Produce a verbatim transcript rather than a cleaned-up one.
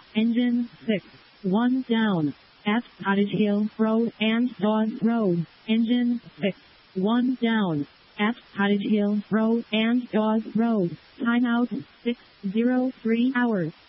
Engine six. one down. At Cottage Hill Road and Dawes Road. Engine six. one down. At Cottage Hill Road and Dawes Road. Timeout six oh three hours.